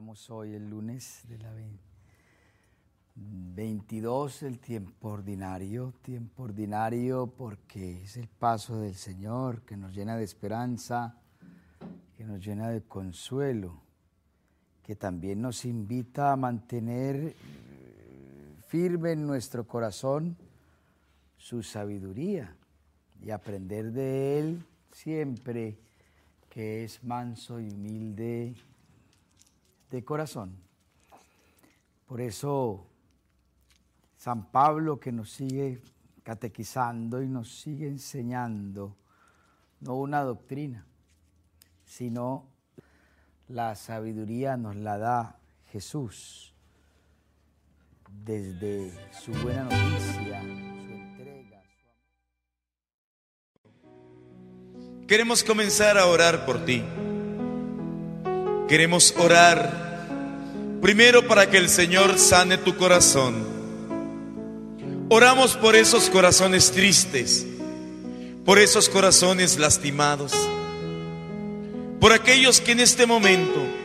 Celebramos hoy el lunes de la 22, el tiempo ordinario porque es el paso del Señor que nos llena de esperanza, que nos llena de consuelo, que también nos invita a mantener firme en nuestro corazón su sabiduría y aprender de Él siempre, que es manso y humilde de corazón. Por eso San Pablo, que nos sigue catequizando y nos sigue enseñando, no una doctrina, sino la sabiduría nos la da Jesús desde su buena noticia, su entrega, su amor. Queremos comenzar a orar por ti. Queremos orar primero para que el Señor sane tu corazón. Oramos por esos corazones tristes, por esos corazones lastimados, por aquellos que en este momento